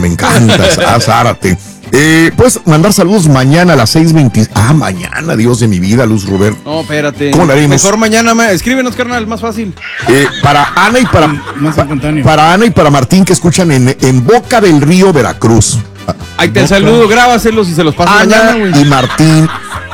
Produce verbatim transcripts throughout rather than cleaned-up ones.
me encanta. Ah, Zárate. Eh, puedes mandar saludos mañana a las seis veinte. Ah, mañana, Dios de mi vida, Luz Robert. No, espérate. ¿Cómo la haremos? Mejor mañana, ma- escríbenos, carnal, más fácil. Eh, para Ana y para, Más pa- espontáneo. para Ana y para Martín que escuchan en, en Boca del Río, Veracruz. Ahí te saludo, grábaselos y se los paso mañana, Ana güey. y Martín.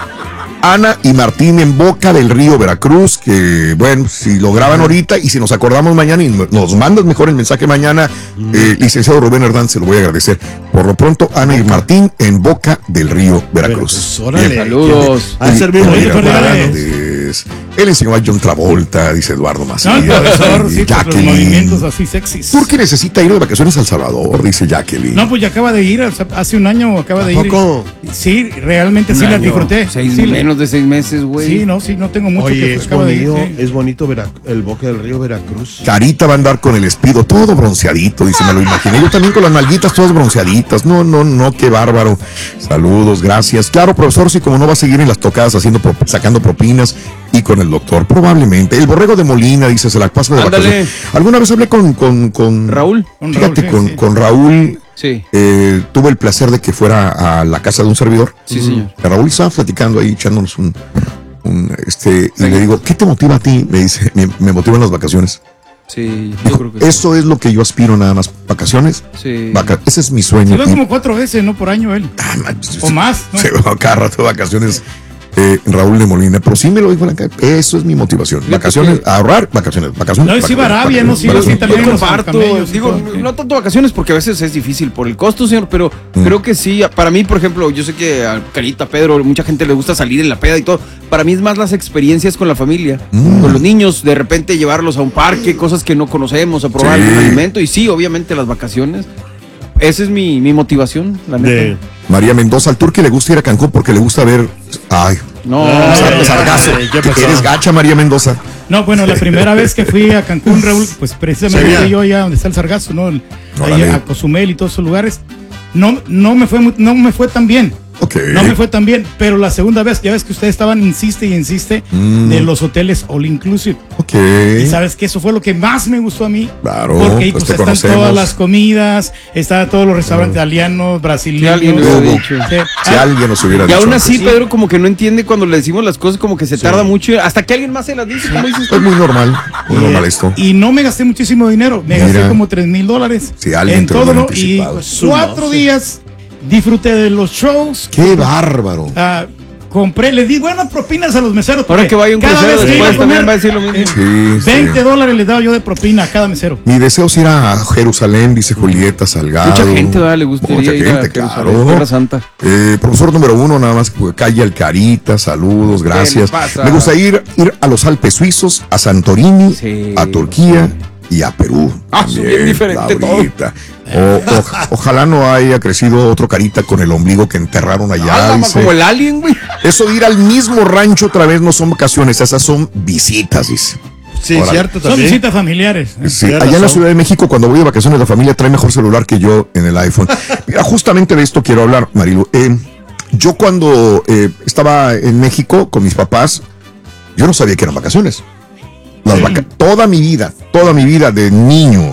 Ana y Martín en Boca del Río, Veracruz, que bueno, si lo graban ahorita y si nos acordamos mañana y nos mandas mejor el mensaje mañana, eh, licenciado Rubén Hernández, se lo voy a agradecer. Por lo pronto, Ana y Martín en Boca del Río, Veracruz. Órale. Saludos. Ha de ser bien Rubén bonito, Hernández. Él enseñó a John Travolta, dice Eduardo No, Macías. el profesor, sí, pues, los Jacqueline. movimientos así sexys. ¿Por qué necesita ir de vacaciones a El Salvador? Dice Jacqueline. No, pues ya acaba de ir, o sea, hace un año acaba de ir. poco? Sí, realmente sí Un la año, disfruté. Seis, Sí, la- menos de seis meses, güey. Sí, no, sí, no tengo mucho Oye, que es acaba de ir, bonito, sí. es bonito Vera- el Boca del Río Veracruz. Carita va a andar con el espido todo bronceadito, dice, me lo imaginé. Yo también con las nalguitas todas bronceaditas. No, no, no, qué bárbaro. Saludos, gracias. Claro, profesor, sí, como no va a seguir en las tocadas haciendo pro- sacando propinas y con el doctor, probablemente. El borrego de Molina, dice, se la pasa de Ándale. vacaciones. Alguna vez hablé con, con, con Raúl. Con Fíjate, Raúl, con, sí. con Raúl. Sí. Eh, tuve el placer de que fuera a la casa de un servidor. Sí, señor. Raúl estaba platicando ahí, echándonos un, un, este, y le digo, ¿qué te motiva a ti? Me dice, me, me motivan las vacaciones. Sí, yo Dijo, creo que sí. eso es lo que yo aspiro nada más. Vacaciones. Sí. Vaca- ese es mi sueño. Se va Y- como cuatro veces, ¿no? Por año él. Ah, man, se- O más, ¿no? Se va cada rato de vacaciones. Eh, Raúl de Molina, pero sí me lo dijo en la calle. Eso es mi motivación. Fíjate Vacaciones, que- ahorrar, vacaciones, vacaciones. No, y sí va a vacaciones, Arabia, no, vacaciones, sí, vacaciones, sí, también Yo los vacaciones. comparto, camellos y digo, todo, sí. no tanto vacaciones porque a veces es difícil por el costo, señor, pero Mm. creo que sí, para mí, por ejemplo, yo sé que a Carita, Pedro, mucha gente le gusta salir en la peda y todo, para mí es más las experiencias con la familia, Mm. con los niños, de repente llevarlos a un parque, cosas que no conocemos, a probar Sí. algún alimento, y sí, obviamente las vacaciones, esa es mi, mi motivación, la neta. De- María Mendoza, al turque le gusta ir a Cancún porque le gusta ver. Ay, No, Ah, sar- Ay, sargazo. ay, ¿qué pasó? Eres gacha, María Mendoza. No, bueno, la primera vez que fui a Cancún, Raúl, pues precisamente Sería. fui yo allá donde está el Sargazo, ¿no? El- Órale. allá a Cozumel y todos esos lugares. No, no me fue mu- no me fue tan bien. Ok. No me fue tan bien, pero la segunda vez, ya ves que ustedes estaban, insiste y insiste, Mm. de los hoteles all inclusive. Ok. Y sabes que eso fue lo que más me gustó a mí. Claro, Porque ahí pues pues, te están conocemos. todas las comidas, están todos los restaurantes italianos, Si brasileños. alguien le hubiera Hubo. dicho. Sí. Si Ah, alguien nos hubiera Y dicho. aún así, antes. Pedro como que no entiende cuando le decimos las cosas, como que se tarda mucho, hasta que alguien más se las dice, como dices tú. Es muy normal. Muy normal esto. Y no me gasté muchísimo dinero, me gasté Mira. como tres mil dólares Si alguien en te lo todo, hubiera ¿no? Y anticipado. cuatro días disfruté de los shows. Qué bárbaro. Ah, compré, le di buenas propinas a los meseros. Ahora porque que vaya un cada crucero vez que iba a después también comer, va a decir lo mismo. eh, Sí, sí. veinte dólares les daba yo de propina a cada mesero. Mi deseo es ir a Jerusalén, dice Julieta Salgado. Mucha gente, ¿verdad? Le gustaría Mucha ir a gente, Jerusalén, claro. Tierra Santa. Eh, profesor número uno, nada más, pues, calle Alcarita, saludos, gracias. le pasa? Me gusta ir, ir a los Alpes suizos, a Santorini, Sí. a Turquía y a Perú. Ah, son bien diferente todo. Laurita. O- o- ojalá no haya crecido otro carita con el ombligo que enterraron allá. Ah, dice. como el alien, güey. Eso de ir al mismo rancho otra vez no son vacaciones, esas son visitas, dice. Sí, Órale. cierto Son también. visitas familiares. ¿eh? Sí, Tienes allá en la razón. Ciudad de México, cuando voy de vacaciones, la familia trae mejor celular que yo en el iPhone. Mira, justamente de esto quiero hablar, Marilu. Eh, yo cuando eh, estaba en México con mis papás, yo no sabía que eran vacaciones. Las vaca- toda mi vida, toda mi vida de niño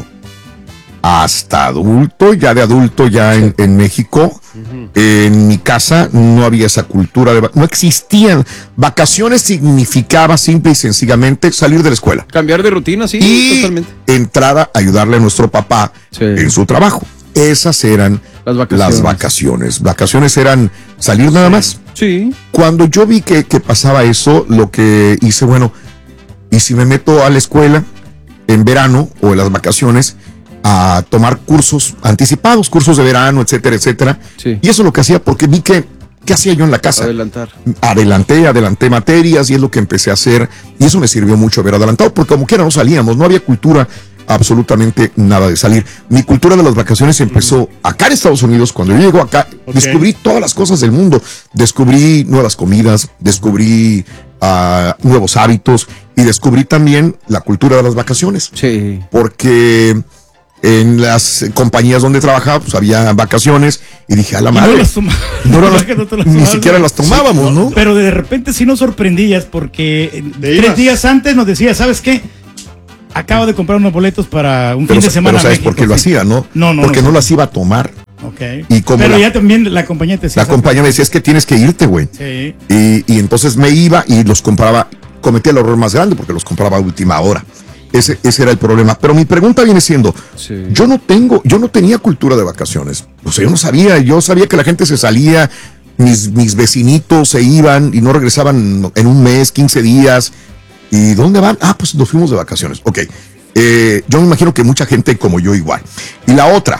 hasta adulto, ya de adulto ya en, en México, en mi casa no había esa cultura, de, va- no existían. Vacaciones significaba simple y sencillamente salir de la escuela Cambiar de rutina, sí, y totalmente. entrada a ayudarle a nuestro papá Sí. en su trabajo. Esas eran Las vacaciones. las vacaciones. Vacaciones eran salir nada más. Sí. Cuando yo vi que, que pasaba eso, lo que hice, bueno, y si me meto a la escuela en verano o en las vacaciones a tomar cursos anticipados, cursos de verano, etcétera, etcétera. Sí. Y eso es lo que hacía porque vi que, ¿qué hacía yo en la casa? Adelantar. Adelanté, adelanté materias y es lo que empecé a hacer y eso me sirvió mucho haber adelantado porque como quiera no salíamos, no había cultura absolutamente nada de salir. Mi cultura de las vacaciones empezó acá en Estados Unidos. Cuando yo llego acá, Ok. descubrí todas las cosas del mundo, descubrí nuevas comidas, descubrí ah, nuevos hábitos y descubrí también la cultura de las vacaciones Sí. porque en las compañías donde trabajaba pues había vacaciones y dije a la Y no madre, las toma- no ¿verdad las- que no te las ni tomabas? siquiera las tomábamos, ¿no? Pero de repente sí nos sorprendías porque eh, Te tres ibas. días antes nos decía, ¿sabes qué? Acabo de comprar unos boletos para un Pero, fin de semana. pero ¿sabes a México, por qué lo sí. hacía, no? No, no, Porque no. no las iba a tomar. Ok. Y como Pero la, ya también la compañía te decía. la compañía me decía, es que tienes que irte, güey. Sí. Y, y entonces me iba y los compraba, cometía el error más grande porque los compraba a última hora. Ese, ese era el problema. Pero mi pregunta viene siendo, Sí. yo no tengo, yo no tenía cultura de vacaciones. O sea, yo no sabía, yo sabía que la gente se salía, mis, mis vecinitos se iban y no regresaban en un mes, quince días. ¿Y dónde van? Ah, pues nos fuimos de vacaciones. Ok. Eh, yo me imagino que mucha gente como yo igual. Y la otra,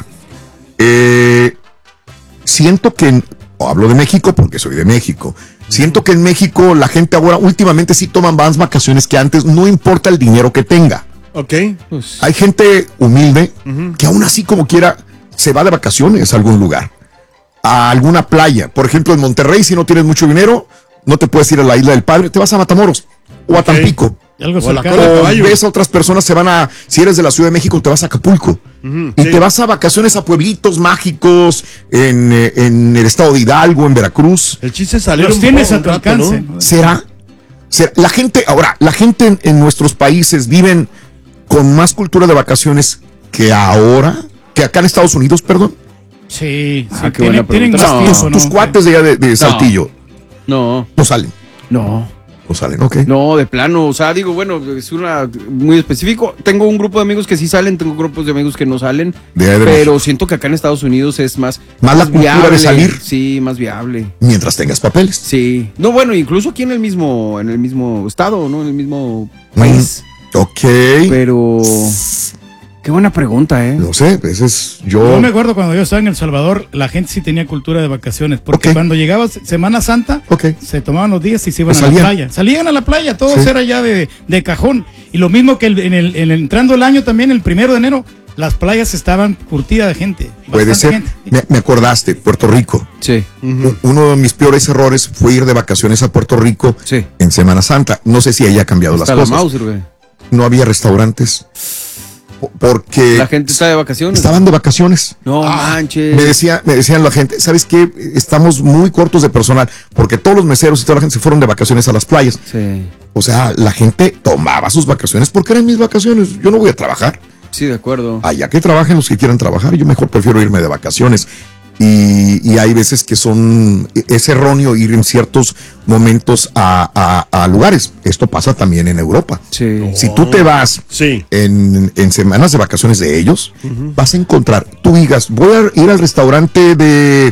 eh, siento que, en, o hablo de México porque soy de México, siento que en México la gente ahora últimamente sí toman más vacaciones que antes, no importa el dinero que tenga. Ok. Pues, Hay gente humilde Ujú. que aún así como quiera se va de vacaciones a algún lugar, a alguna playa. Por ejemplo, en Monterrey, si no tienes mucho dinero, no te puedes ir a la Isla del Padre, te vas a Matamoros o a Ok. Tampico. Algo O a la cercano. cola de O caballo. ves a otras personas, se van a, si eres de la Ciudad de México, te vas a Acapulco. Ujú, Y sí. te vas a vacaciones a pueblitos mágicos en, eh, en el estado de Hidalgo, en Veracruz. El chiste es salir Los un tienes poco, a un tu rato, alcance. ¿no? ¿no? ¿Será? ¿Será? La gente, ahora, la gente en, en nuestros países viven con más cultura de vacaciones que ahora, que acá en Estados Unidos, perdón. Sí, sí. Ah, qué tienen, buena tienen pregunta. más No. tiempo, Tus, ¿no? tus cuates de allá de, de Saltillo no, no salen, no. no salen, ok. No, de plano, o sea, digo, bueno, es una muy específico. Tengo un grupo de amigos que sí salen, tengo grupos de amigos que no salen, De allá de pero México. siento que acá en Estados Unidos es más, Más la cultura de salir. Sí, más viable. Mientras tengas papeles. Sí. No, bueno, incluso aquí en el mismo, en el mismo estado, ¿no? En el mismo país. Ok. Pero qué buena pregunta, ¿eh? No sé, ese es yo. Yo me acuerdo cuando yo estaba en El Salvador, la gente sí tenía cultura de vacaciones, porque Ok. cuando llegaba Semana Santa, Ok. se tomaban los días y se iban Pues a la salían. playa. Salían a la playa, todos Sí. era ya de, de cajón. Y lo mismo que el- en el, en el- entrando el año también, el primero de enero, las playas estaban curtidas de gente. Puede bastante ser. gente. Me, me acordaste, Puerto Rico. Sí, U- Uno de mis peores errores fue ir de vacaciones a Puerto Rico sí. en Semana Santa. No sé si haya cambiado Está las la cosas. Mauser, güey. No había restaurantes po- porque La gente está de vacaciones. estaban de vacaciones. No manches. Me decía, me decían la gente, ¿sabes qué? Estamos muy cortos de personal porque todos los meseros y toda la gente se fueron de vacaciones a las playas. Sí, O sea, la gente tomaba sus vacaciones porque eran mis vacaciones. Yo no voy a trabajar. sí, de acuerdo. Allá que trabajen los que quieran trabajar, yo mejor prefiero irme de vacaciones. Y, y hay veces que son, es erróneo ir en ciertos momentos a, a- a lugares. Esto pasa también en Europa. Sí. Si tú te vas Sí. en, en semanas de vacaciones de ellos, vas a encontrar, tú digas, voy a ir al restaurante de,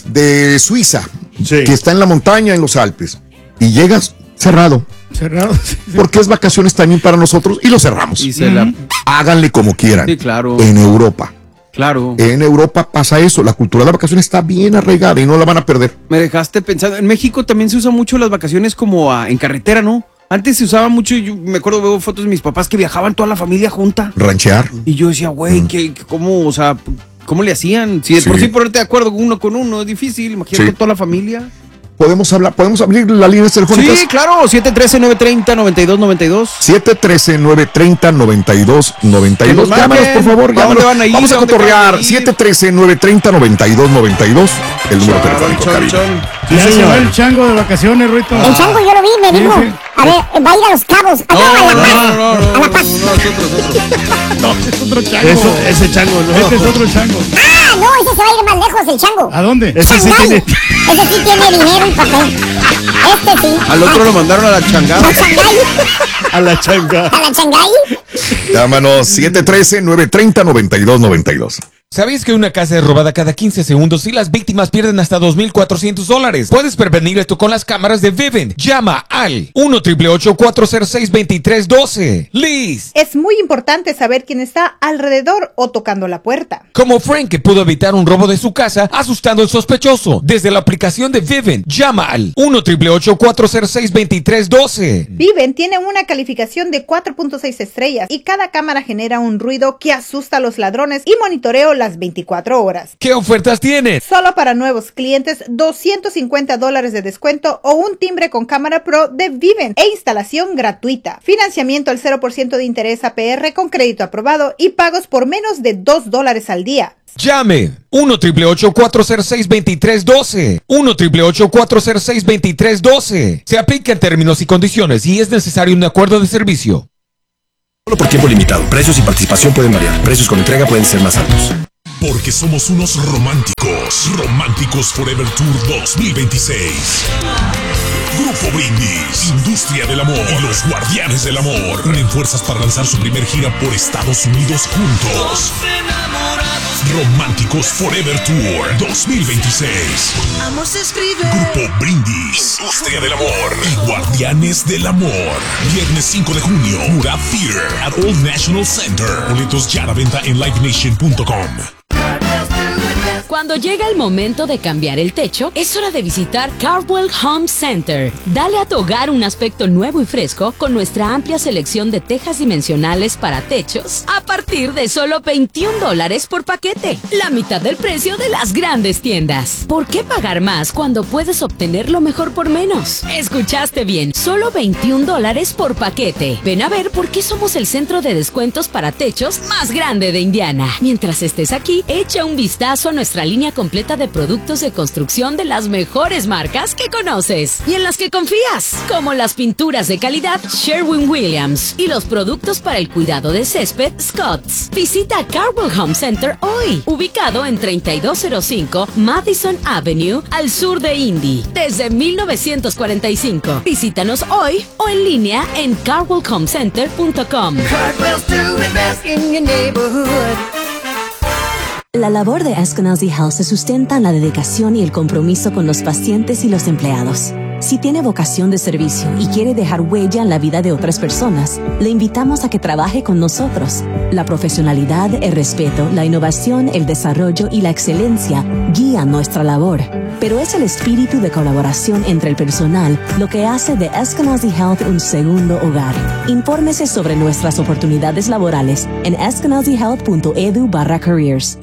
de Suiza, Sí. que está en la montaña, en los Alpes, y llegas cerrado, Cerrado. sí, sí. porque es vacaciones también para nosotros y lo cerramos. Y se la. Háganle como quieran. Sí, claro. En Europa. Claro. En Europa pasa eso, la cultura de la vacación está bien arraigada y no la van a perder. Me dejaste pensando. En México también se usa mucho las vacaciones como a- en carretera, ¿no? Antes se usaba mucho. Yo me acuerdo, veo fotos de mis papás que viajaban toda la familia junta. Ranchear. Y yo decía, güey, ¿qué, qué- cómo, o sea, cómo le hacían? Si de Sí. por sí ponerte de acuerdo uno con uno es difícil, imagínate Sí. toda la familia. Podemos hablar, podemos abrir las líneas telefónicas. Sí, claro, siete uno tres, nueve tres cero, nueve dos nueve dos. siete uno tres, nueve tres cero, nueve dos nueve Que nos dos. Llámanos, marquen. por favor. ¿A dónde llámanos. van a ir? Vamos a ¿A dónde cotorrear. van a ir? siete uno tres, nueve tres cero, nueve dos nueve dos. El número telefónico. cabina. Sí, Ya se señor. va el chango de vacaciones, Ruito. El chango yo lo vi, me Sí, dijo, sí. a ver, va a ir a Los Cabos. Ah, no, a La Paz. no, no, no, A La Paz. no, es otro, es otro. Es otro chango. Eso, ese chango, ¿no? Este es otro chango. Ah, no, ese se va a ir más lejos, el chango. ¿A dónde? Ese sí Shanghái. tiene. Ese sí tiene dinero y papel. Este sí. Al otro lo mandaron a la changada. A Shanghái. A la changa. A la Shanghái. Llámanos siete uno tres, nueve tres cero, nueve dos nueve dos. ¿Sabías que una casa es robada cada quince segundos y las víctimas pierden hasta dos mil cuatrocientos dólares? Puedes prevenir esto con las cámaras de Vivint. Llama al uno, ocho ocho ocho, cuatro cero seis, dos tres uno dos. Liz. Es muy importante saber quién está alrededor o tocando la puerta. Como Frank, que pudo evitar un robo de su casa asustando al sospechoso. Desde la aplicación de Vivint, llama al uno, ocho ocho ocho, cuatro cero seis, dos tres uno dos. Viven tiene una calificación de cuatro punto seis estrellas y cada cámara genera un ruido que asusta a los ladrones y monitoreo las veinticuatro horas. ¿Qué ofertas tienes? Solo para nuevos clientes, doscientos cincuenta dólares de descuento o un timbre con cámara pro de Viven e instalación gratuita. Financiamiento al cero por ciento de interés A P R con crédito aprobado y pagos por menos de dos dólares al día. Llame uno, ocho ocho ocho, cuatro cero seis, dos tres uno dos. uno, ocho ocho ocho, cuatro cero seis, dos tres uno dos. Se aplica en términos y condiciones y es necesario un acuerdo de servicio. Solo por tiempo limitado. Precios y participación pueden variar. Precios con entrega pueden ser más altos. Porque somos unos románticos. Románticos Forever Tour dos mil veintiséis. Grupo Brindis, Industria del Amor y los Guardianes del Amor unen fuerzas para lanzar su primer gira por Estados Unidos juntos. Románticos Forever Tour dos mil veintiséis. Grupo Brindis, Industria del Amor y Guardianes del Amor. Viernes cinco de junio, Murat Theater at Old National Center. Boletos ya a la venta en live nation punto com. Cuando llega el momento de cambiar el techo, es hora de visitar Cardwell Home Center. Dale a tu hogar un aspecto nuevo y fresco con nuestra amplia selección de tejas dimensionales para techos a partir de solo veintiún dólares por paquete, la mitad del precio de las grandes tiendas. ¿Por qué pagar más cuando puedes obtener lo mejor por menos? Escuchaste bien, solo veintiún dólares por paquete. Ven a ver por qué somos el centro de descuentos para techos más grande de Indiana. Mientras estés aquí, echa un vistazo a nuestra línea completa de productos de construcción de las mejores marcas que conoces y en las que confías, como las pinturas de calidad Sherwin-Williams y los productos para el cuidado de césped Scotts. Visita Cardwell Home Center hoy, ubicado en treinta y dos cero cinco Madison Avenue, al sur de Indy, desde mil novecientos cuarenta y cinco. Visítanos hoy o en línea en cardwell home center punto com. La labor de Eskenazi Health se sustenta en la dedicación y el compromiso con los pacientes y los empleados. Si tiene vocación de servicio y quiere dejar huella en la vida de otras personas, le invitamos a que trabaje con nosotros. La profesionalidad, el respeto, la innovación, el desarrollo y la excelencia guían nuestra labor. Pero es el espíritu de colaboración entre el personal lo que hace de Eskenazi Health un segundo hogar. Infórmese sobre nuestras oportunidades laborales en eskenazi health punto edu barra careers.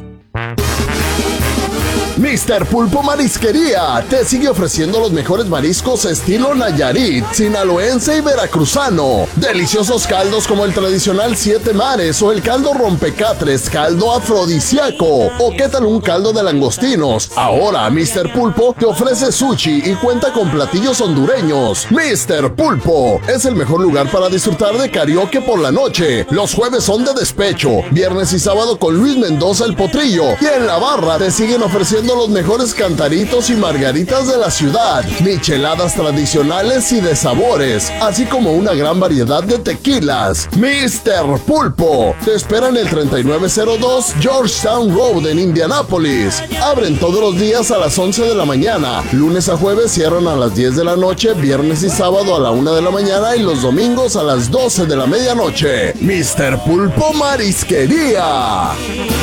mister Pulpo Marisquería te sigue ofreciendo los mejores mariscos estilo Nayarit, sinaloense y veracruzano. Deliciosos caldos como el tradicional Siete Mares o el caldo rompecatres, caldo afrodisíaco. O qué tal un caldo de langostinos. Ahora mister Pulpo te ofrece sushi y cuenta con platillos hondureños. mister Pulpo es el mejor lugar para disfrutar de karaoke por la noche. Los jueves son de despecho, viernes y sábado con Luis Mendoza el Potrillo. Y en la barra te siguen ofreciendo los mejores cantaritos y margaritas de la ciudad, micheladas tradicionales y de sabores, así como una gran variedad de tequilas. mister Pulpo te espera en el treinta y nueve cero dos Georgetown Road en Indianápolis. Abren todos los días a las once de la mañana, lunes a jueves cierran a las diez de la noche, viernes y sábado a la una de la mañana y los domingos a las doce de la medianoche. mister Pulpo Marisquería.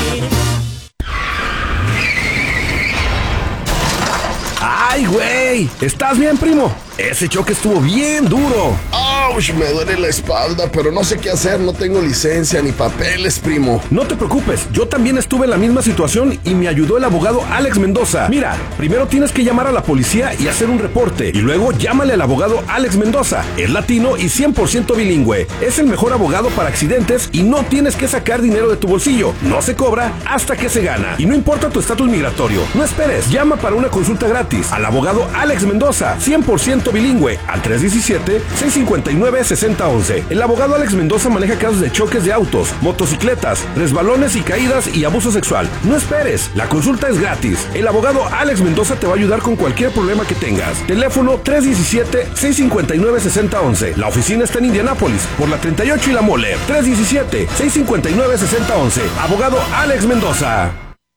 ¡Ay, güey! ¿Estás bien, primo? Ese choque estuvo bien duro. ¡Auch! Me duele la espalda, pero no sé qué hacer. No tengo licencia ni papeles, primo. No te preocupes, yo también estuve en la misma situación y me ayudó el abogado Alex Mendoza. Mira, primero tienes que llamar a la policía y hacer un reporte. Y luego llámale al abogado Alex Mendoza. Es latino y cien por ciento bilingüe. Es el mejor abogado para accidentes y no tienes que sacar dinero de tu bolsillo. No se cobra hasta que se gana. Y no importa tu estatus migratorio. No esperes, llama para una consulta gratis al abogado Alex Mendoza, cien por ciento bilingüe, al tres uno siete, seis cinco nueve, seis cero uno uno. El abogado Alex Mendoza maneja casos de choques de autos, motocicletas, resbalones y caídas y abuso sexual. No esperes, la consulta es gratis. El abogado Alex Mendoza te va a ayudar con cualquier problema que tengas. Teléfono tres uno siete, seis cinco nueve, seis cero uno uno. La oficina está en Indianápolis, por la treinta y ocho y la Moller. tres uno siete, seis cinco nueve, seis cero uno uno. Abogado Alex Mendoza.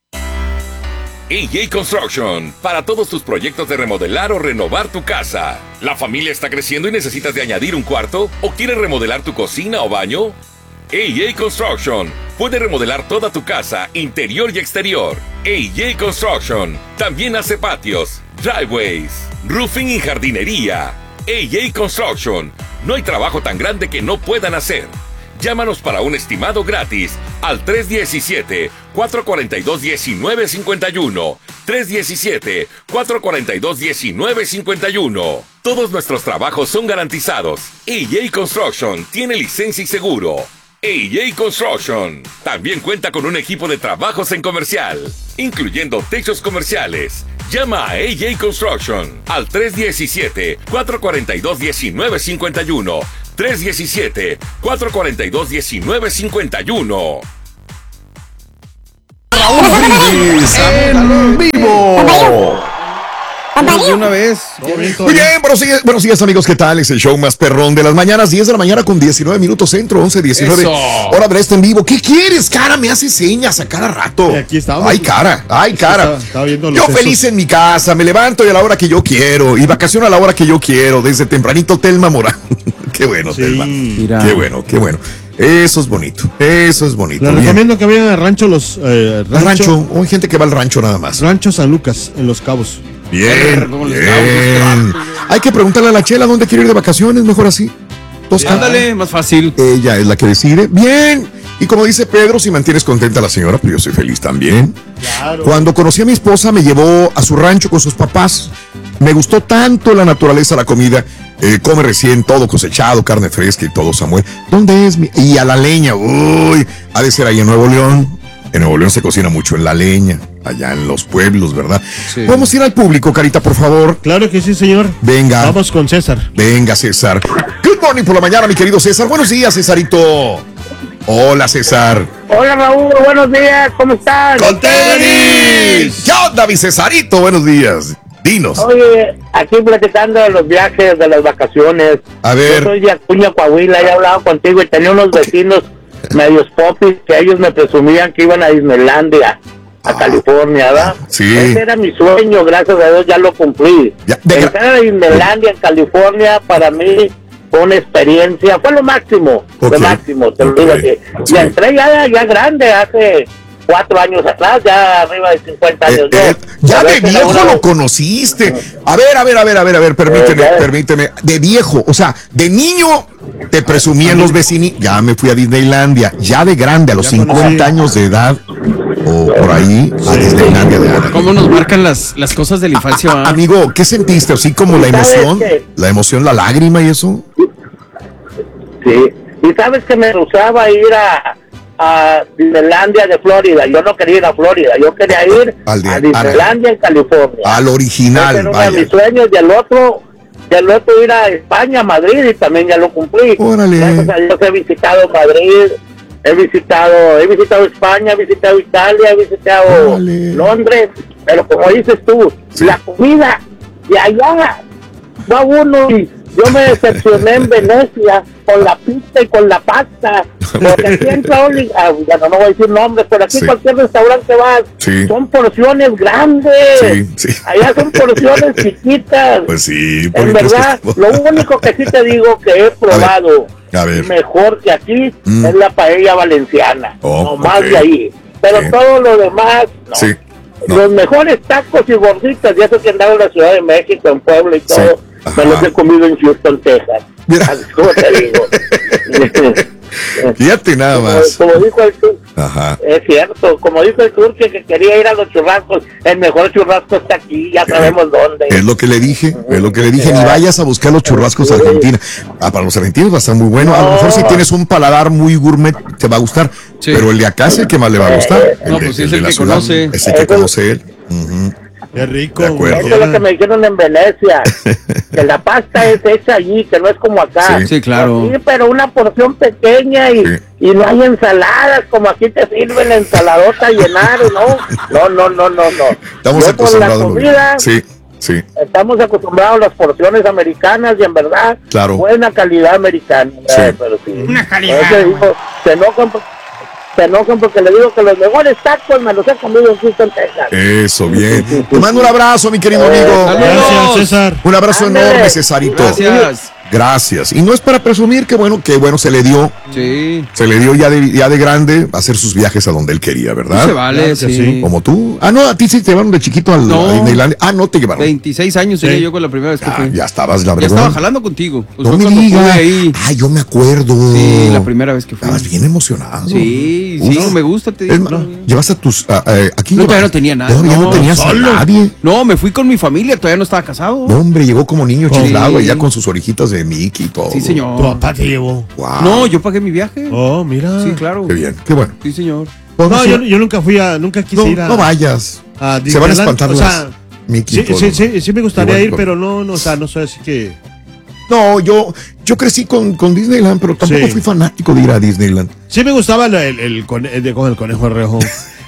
A J Construction, para todos tus proyectos de remodelar o renovar tu casa. ¿La familia está creciendo y necesitas de añadir un cuarto? ¿O quieres remodelar tu cocina o baño? A J Construction puede remodelar toda tu casa, interior y exterior. A J Construction también hace patios, driveways, roofing y jardinería. A J Construction, no hay trabajo tan grande que no puedan hacer. Llámanos para un estimado gratis al tres uno siete, cuatro cuatro dos, uno nueve cinco uno. tres uno siete, cuatro cuatro dos, uno nueve cinco uno. Todos nuestros trabajos son garantizados. A J Construction tiene licencia y seguro. A J Construction también cuenta con un equipo de trabajos en comercial, incluyendo techos comerciales. Llama a A J Construction al tres uno siete, cuatro cuatro dos, uno nueve cinco uno. tres uno siete, cuatro cuatro dos, uno nueve cinco uno. Raúl Brindis en vivo. De una vez. Muy bien, buenos días, buenos días amigos, ¿qué tal? Es el show más perrón de las mañanas, diez de la mañana con diecinueve minutos centro, once, diecinueve. Eso. Hora de este en vivo. ¿Qué quieres, cara? Me hace señas a cada rato. Y aquí estamos. Ay, cara, ay, cara. Estaba- estaba viendo los Yo sesos. feliz en mi casa, me levanto y a la hora que yo quiero, y vacaciono a la hora que yo quiero, desde tempranito, Telma Morán. Qué bueno, Sí. Telma. Mira. Qué bueno, qué bueno. Eso es bonito, eso es bonito. Les Bien. recomiendo que vayan al rancho los eh, Al rancho, hay gente que va al rancho nada más. Rancho San Lucas en Los Cabos. Bien, Como los bien. Hay que preguntarle a la Chela dónde quiere ir de vacaciones, mejor así. Tosca. Ándale, más fácil. Ella es la que decide. Bien. Y como dice Pedro, si mantienes contenta a la señora, pues yo soy feliz también. Claro. Cuando conocí a mi esposa, me llevó a su rancho con sus papás. Me gustó tanto la naturaleza, la comida. Eh, come recién todo cosechado, carne fresca y todo, Samuel. ¿Dónde es mi? Y a la leña. Uy, ha de ser ahí en Nuevo León. En Nuevo León se cocina mucho en la leña, allá en los pueblos, ¿verdad? Sí. Vamos a ir al público, Carita, por favor. Claro que sí, señor. Venga. Vamos con César. Venga, César. Good morning por la mañana, mi querido César. Buenos días, Cesarito. Hola, César. Hola Raúl, buenos días, ¿cómo estás? ¡Con tenis! ¿Qué onda, mi Cesarito? Buenos días. Dinos. Oye, aquí platicando de los viajes, de las vacaciones. A ver. Yo soy de Acuña, Coahuila, he hablado contigo y tenía unos vecinos medios popis que ellos me presumían que iban a Disneylandia, a California, ¿verdad? Sí. Ese era mi sueño, gracias a Dios ya lo cumplí. Ya, de gra- Entrar a Disneylandia en California para mí fue una experiencia, fue lo máximo, Ok. lo máximo, te lo Ok. digo así. Sí. Y entré ya, ya grande, hace cuatro años atrás, ya arriba de cincuenta Eh, años. eh, yo. ya A de veces viejo uno- lo conociste. A ver, a ver, a ver, a ver, a ver, permíteme, Eh, ya. permíteme. De viejo, o sea, de niño te presumían los vecinos. Ya me fui a Disneylandia. Ya de grande, a los Ya cincuenta conocí. años de edad, o por ahí, a Disneylandia de Ana. ¿Cómo nos marcan las, las cosas de la infancia? va? Amigo, ¿qué sentiste? Así como la ¿Sabes emoción, qué? la emoción, la lágrima y eso. Sí, y sabes que me rehusaba ir a, a Disneylandia de Florida. Yo no quería ir a Florida, yo quería ir Al de- a Disneylandia en California. Al Ese original, era uno de vaya. mis sueños, y el otro, y el otro ir a España, Madrid, y también ya lo cumplí. Órale. Gracias a Dios he visitado Madrid, he visitado, he visitado España, he visitado Italia, he visitado Órale. Londres, pero como dices tú, Sí. la comida de allá va uno y yo me decepcioné en Venecia con la pizza y con la pasta, porque aquí en Raúl, ah, bueno, no voy a decir nombres, pero aquí Sí. cualquier restaurante vas, Sí. son porciones grandes, Sí, sí. allá son porciones chiquitas. Pues sí, En bonitos verdad, que- lo único que sí te digo que he probado a ver. mejor que aquí Mm. es la paella valenciana, Oh, no más ok. de ahí, pero Sí. todo lo demás, no. Sí. No. Los mejores tacos y gorditas, ya eso que andaba en la Ciudad de México, en Puebla y Sí. todo, Ajá. me los he comido en Houston, Texas. Mira. Así como te digo. Fíjate nada Como, más. como dijo el tur- Ajá. es cierto, como dijo el turque que quería ir a los churrascos, el mejor churrasco está aquí, ya sabemos dónde. Es lo que le dije, es lo que le dije, ni vayas a buscar los churrascos a Argentina. Ah, para los argentinos va a estar muy bueno. A lo mejor si tienes un paladar muy gourmet te va a gustar, Sí. pero el de acá es el que más le va a gustar. No, pues sí, es de el la que ciudad. conoce. Es el que conoce él. Ujú. Qué rico. De acuerdo. Eso es lo que me dijeron en Venecia, que la pasta es hecha allí, que no es como acá. Sí. Sí, claro. Sí, pero una porción pequeña y, Sí. y no hay ensaladas, como aquí te sirven la ensaladota a llenar, ¿no? No, no, no, no, no. Estamos Yo por la acostumbrados. a lo comida, mismo. Sí, sí. estamos acostumbrados a las porciones americanas y en verdad, Claro. buena calidad americana. Sí. eh, pero sí. Una calidad, Por eso digo, se enojan, por- se enojan porque le digo que los mejores tacos me los he comido en Houston, Texas. Eso, bien. Te mando un abrazo, mi querido amigo. Gracias, César. Un abrazo Ándale. enorme, Cesarito. Gracias. Gracias. Y no es para presumir que bueno, que bueno se le dio, Sí. se le dio ya de, ya de grande hacer sus viajes a donde él quería, ¿verdad? Se vale, Claro que sí. sí. Como tú. Ah, no, a ti sí te llevaron de chiquito al, No. a Disneylandia. Ah, no te llevaron. veintiséis años tenía Sí. yo con la primera vez que Ya, fui. ya estabas, la Ya verdad. estaba jalando contigo. Pues No fue me cuando digas. pude ahí. Ay, yo me acuerdo. Sí, la primera vez que fui. Estabas bien emocionado. Sí, Uf. sí, me gusta, te Es digo. más, llevaste a tus. a- a- aquí No, lleva- todavía no tenía nada. Todavía no, No, tenías solo. a nadie. No, me fui con mi familia, todavía no estaba casado. No, hombre, llegó como niño Sí. chiflado allá con sus orejitas de Mickey y todo. Sí, señor. Tu papá te llevó. Wow. No, yo pagué mi viaje. Oh, mira. Sí, claro. Qué bien, qué bueno. Sí, señor. No, yo, yo nunca fui a, nunca quise no, ir a. no vayas. a Se van a Disneyland. espantar O las sea, Mickey y sí, todo. sí, sí, sí me gustaría Qué ir, bueno. pero no, no, o sea, no soy así que. No, yo, yo crecí con, con Disneyland, pero tampoco Sí. fui fanático de ir a Disneyland. Sí me gustaba el, el, el cone- el de- con el conejo rejo.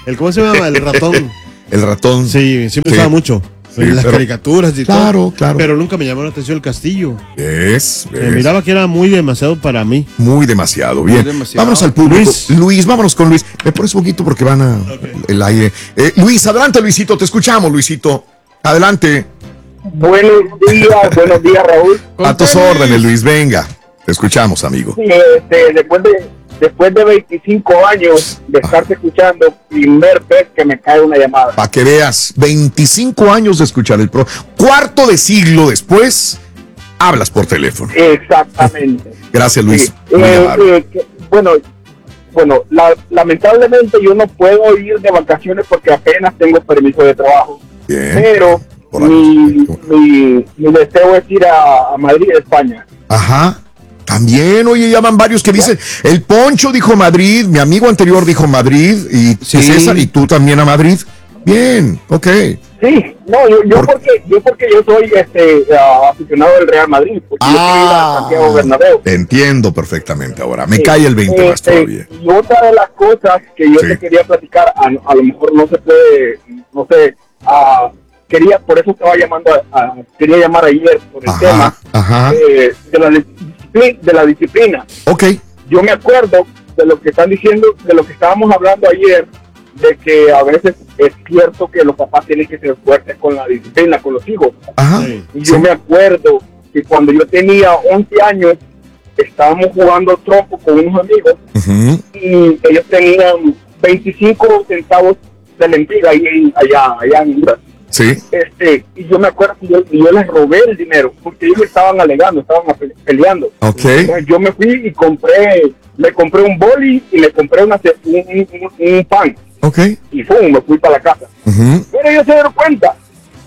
el ¿cómo se llama? El ratón. El ratón. Sí, sí me Sí. gustaba mucho. Sí, las pero- caricaturas y Claro, todo. claro. Pero nunca me llamó la atención el castillo. Es, Me es. miraba que era muy demasiado para mí. Muy demasiado. Bien. Muy demasiado. Vámonos al público. Luis. Luis. vámonos con Luis. Me pones un poquito porque van a el aire. Eh, Luis, adelante, Luisito. Te escuchamos, Luisito. Adelante. Buenos días, buenos días, Raúl. A tus órdenes, Luis. Venga. Te escuchamos, amigo. Sí, este, después de después de veinticinco años de estarte escuchando, primer vez que me cae una llamada. Para que veas, veinticinco años de escuchar el pro. Cuarto de siglo después, hablas por teléfono. Exactamente. Gracias, Luis. Sí. Muy Eh, amable. eh, que- bueno, bueno, la- lamentablemente yo no puedo ir de vacaciones porque apenas tengo permiso de trabajo. Bien. Pero mi, mi, mi deseo es ir a, a Madrid, España. Ajá. También, oye, llaman varios que dicen, el Poncho dijo Madrid, mi amigo anterior dijo Madrid, y Sí. César, y tú también a Madrid. Bien, ok. Sí, no, yo, yo ¿Por- porque yo porque yo soy este uh, aficionado del Real Madrid, porque yo quiero ir a Santiago Bernabéu. Te entiendo perfectamente ahora. Me Sí. cae el veinte más Este, todavía. Y otra de las cosas que yo Sí. te quería platicar, a, a lo mejor no se puede, no sé, ah, quería, por eso estaba llamando, a, a- quería llamar ayer por el Ajá, tema ajá. eh, de, la disciplina, de la disciplina. Ok. Yo me acuerdo de lo que están diciendo, de lo que estábamos hablando ayer, de que a veces es cierto que los papás tienen que ser fuertes con la disciplina, con los hijos. Ajá. Sí. Y yo me acuerdo que cuando yo tenía once años, estábamos jugando trompo con unos amigos Ujú. y ellos tenían veinticinco centavos de lempira ahí en- allá, allá en Honduras. Sí. Este, y yo me acuerdo que yo, yo les robé el dinero porque ellos estaban alegando, estaban pe- peleando. Ok. Entonces yo me fui y compré, le compré un boli y le compré una, ce- un, un- un pan Ok. y ¡fum! Me fui para la casa. Ujú. Pero ellos se dieron cuenta.